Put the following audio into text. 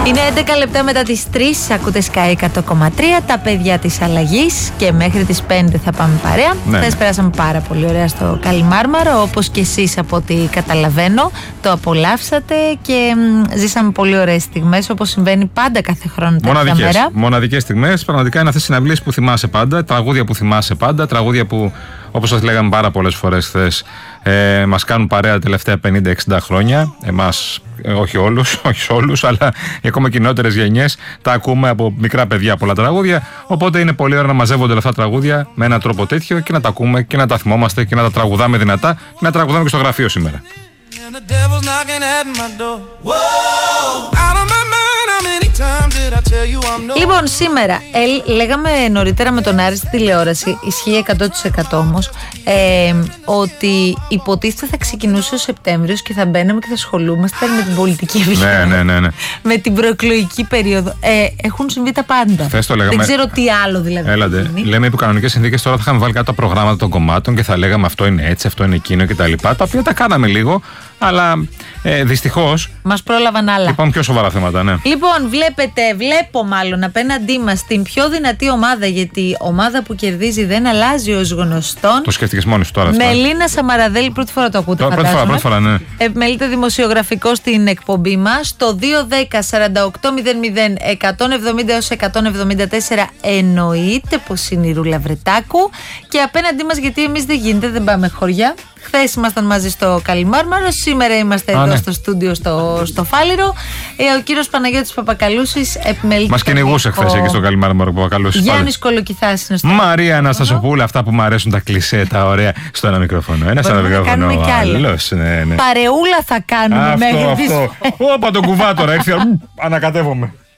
Είναι 11 λεπτά μετά τις 3, ακούτε Sky 100,3, τα παιδιά της αλλαγής και μέχρι τις 5 θα πάμε παρέα. Χθες περάσαμε πάρα πολύ ωραία στο Καλιμάρμαρο, όπως και εσείς από ό,τι καταλαβαίνω. Το απολαύσατε και ζήσαμε πολύ ωραίες στιγμές, όπως συμβαίνει πάντα κάθε χρόνο τέτοια μέρα. Μοναδικές στιγμές, πραγματικά είναι αυτές οι συναυλίες που θυμάσαι πάντα, τραγούδια που θυμάσαι πάντα, τραγούδια που, όπως σας λέγαμε πάρα πολλές φορές χθες, μας κάνουν παρέα τα τελευταία 50-60 χρόνια. Εμάς, όχι σε όλους, αλλά ακόμα και οι νεότερες γενιές τα ακούμε από μικρά παιδιά πολλά τραγούδια. Οπότε είναι πολύ ωραία να μαζεύονται αυτά τα τραγούδια με έναν τρόπο τέτοιο και να τα ακούμε και να τα θυμόμαστε και να τα τραγουδάμε δυνατά και να τραγουδάμε και στο γραφείο σήμερα. Λοιπόν, σήμερα λέγαμε νωρίτερα με τον Άρη στη τηλεόραση, ισχύει 100% όμως, ότι υποτίθεται θα ξεκινούσε ο Σεπτέμβριος και θα μπαίναμε και θα ασχολούμαστε με την πολιτική επικαιρότητα. Ναι. Με την προεκλογική περίοδο. Έχουν συμβεί τα πάντα. Δεν ξέρω τι άλλο δηλαδή. Έλατε. Λέμε υπό κανονικές συνθήκες τώρα θα είχαμε βάλει κάτω τα προγράμματα των κομμάτων και θα λέγαμε αυτό είναι έτσι, αυτό είναι εκείνο κτλ. Τα οποία τα κάναμε λίγο, αλλά δυστυχώς. Μας πρόλαβαν άλλα. Λοιπόν, πιο σοβαρά θέματα, ναι. Λοιπόν, βλέπω μάλλον απέναντί μας την πιο δυνατή ομάδα, γιατί η ομάδα που κερδίζει δεν αλλάζει ως γνωστόν. Το σκέφτηκες μόνη σου τώρα αυτό. Μελίνα Σαμαραδέλη, πρώτη φορά το ακούτε, φαντάζομαι. Πρώτη φορά, ναι. Επιμελείται δημοσιογραφικό στην εκπομπή μας. Το 210-4800-170-174 εννοείται πως είναι η Ρούλα Βρετάκου. Και απέναντί μας, γιατί εμείς δεν γίνεται, δεν πάμε χωριά. Χθες ήμασταν μαζί στο Καλιμάρμαρο, σήμερα είμαστε εδώ στο στούντιο στο Φάληρο. Ο κύριος Παναγιώτης Παπακαλούσης επιμελείται. Μας κυνηγούσε χθες εκεί στο Καλιμάρμαρο Παπακαλούσης. Γιάννης Κολοκυθάς είναι στο Μαρία Αναστασοπούλου, αυτά που μου αρέσουν, τα κλισέ, τα ωραία. Στο ένα μικρόφωνο. Ένα στο μικρόφωνο. Ναι. Παρεούλα θα κάνουμε μέχρι τις. Όπα τον κουβά τώρα, ήρθε. Ανακατεύομαι.